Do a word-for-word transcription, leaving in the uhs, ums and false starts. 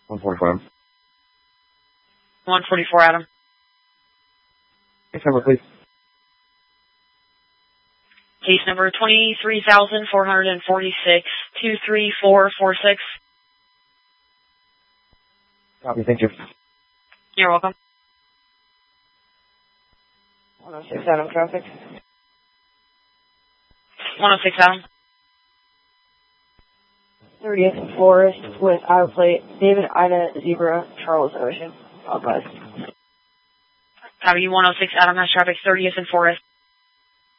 one forty-four. one forty-four, Adam. Case number, please. Case number twenty-three thousand four hundred forty-six, two three four four six. Copy, thank you. You're welcome. one oh six Adam traffic. one oh six, Adam. thirtieth and Forest with Iowa plate, David, Ida, Zebra, Charles Ocean. All bus. Copy, one oh six, Adam has traffic, thirtieth and Forest.